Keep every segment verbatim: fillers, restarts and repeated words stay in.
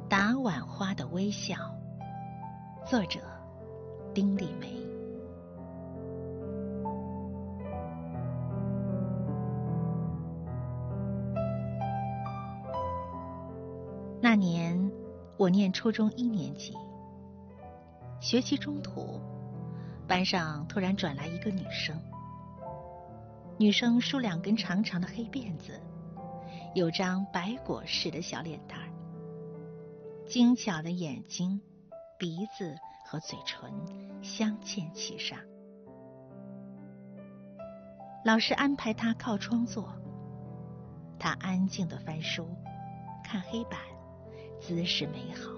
打碗花的微笑，作者丁立梅。那年我念初中一年级，学期中途，班上突然转来一个女生。女生梳两根长长的黑辫子，有张白果似的小脸蛋儿，精巧的眼睛、鼻子和嘴唇镶嵌其上。老师安排她靠窗坐，她安静地翻书，看黑板，姿势美好。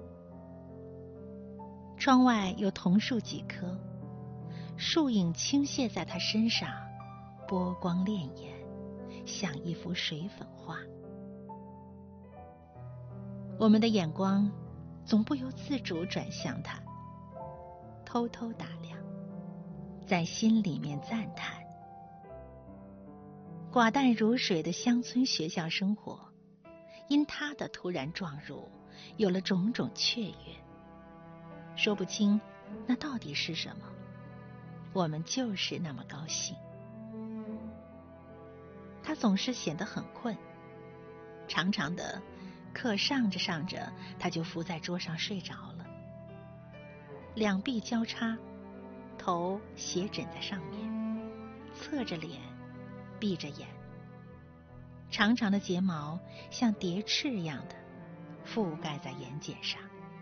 窗外有桐树几棵，树影倾泻在她身上，波光潋滟，像一幅水粉画。我们的眼光总不由自主转向他，偷偷打量，在心里面赞叹。寡淡如水的乡村学校生活，因他的突然撞入，有了种种雀跃。说不清那到底是什么，我们就是那么高兴。他总是显得很困，长长的课上着上着，他就伏在桌上睡着了，两臂交叉，头斜枕在上面，侧着脸，闭着眼，长长的睫毛像蝶翅一样的覆盖在眼睑上。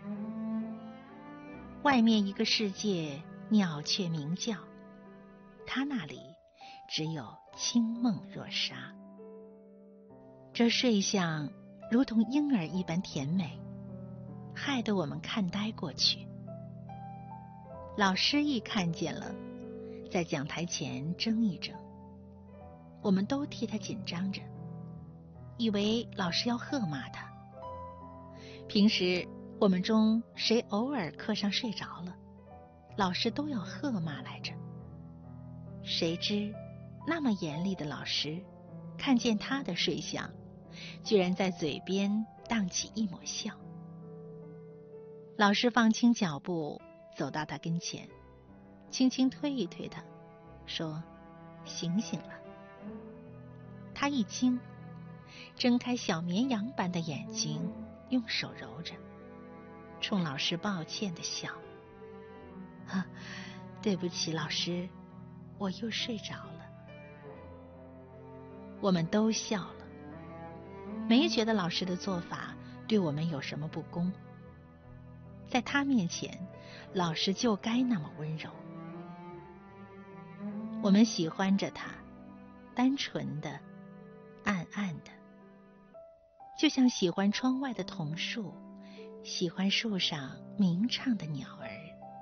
外面一个世界，鸟雀鸣叫，他那里只有清梦若纱。这睡相如同婴儿一般甜美，害得我们看呆过去。老师一看见了，在讲台前睁一睁，我们都替他紧张着，以为老师要喝骂他。平时我们中谁偶尔课上睡着了，老师都要喝骂来着。谁知那么严厉的老师看见他的睡相，居然在嘴边荡起一抹笑。老师放轻脚步走到他跟前，轻轻推一推他，说：醒醒了。他一惊，睁开小绵羊般的眼睛，用手揉着，冲老师抱歉地笑：啊，对不起老师，我又睡着了。我们都笑了，没觉得老师的做法对我们有什么不公。在他面前，老师就该那么温柔。我们喜欢着他，单纯的，暗暗的，就像喜欢窗外的桐树，喜欢树上鸣唱的鸟儿。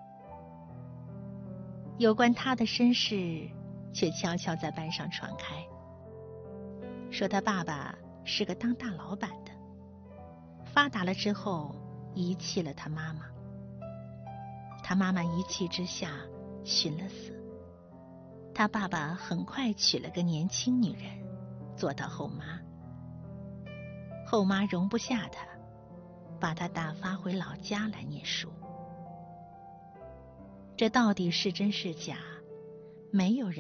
有关他的身世却悄悄在班上传开，说他爸爸是个当大老板的，发达了之后遗弃了他妈妈，他妈妈一气之下寻了死，他爸爸很快娶了个年轻女人做他后妈，后妈容不下他，把他打发回老家来念书。这到底是真是假，没有人